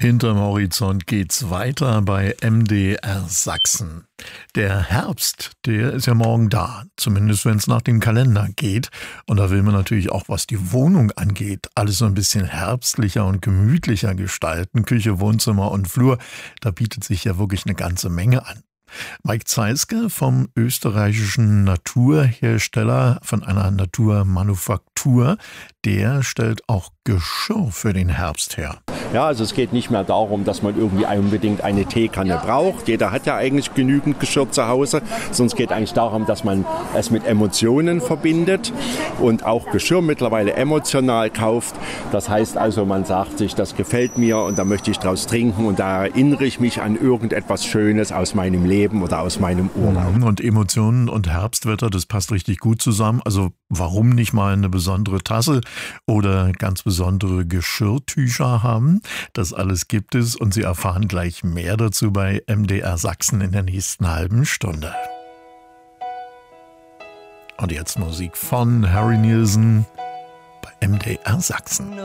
Hinterm Horizont geht's weiter bei MDR Sachsen. Der Herbst, der ist ja morgen da, zumindest wenn es nach dem Kalender geht. Und da will man natürlich auch, was die Wohnung angeht, alles so ein bisschen herbstlicher und gemütlicher gestalten. Küche, Wohnzimmer und Flur, da bietet sich ja wirklich eine ganze Menge an. Mike Zeiske vom österreichischen Naturhersteller, von einer Naturmanufaktur, der stellt auch Geschirr für den Herbst her. Ja, also es geht nicht mehr darum, dass man irgendwie unbedingt eine Teekanne braucht. Jeder hat ja eigentlich genügend Geschirr zu Hause. Sondern es geht eigentlich darum, dass man es mit Emotionen verbindet und auch Geschirr mittlerweile emotional kauft. Das heißt also, man sagt sich, das gefällt mir und da möchte ich draus trinken und da erinnere ich mich an irgendetwas Schönes aus meinem Leben oder aus meinem Urlaub. Und Emotionen und Herbstwetter, das passt richtig gut zusammen. Also warum nicht mal eine besondere Tasse oder ganz besondere Geschirrtücher haben? Das alles gibt es und Sie erfahren gleich mehr dazu bei MDR Sachsen in der nächsten halben Stunde. Und jetzt Musik von Harry Nilsson bei MDR Sachsen.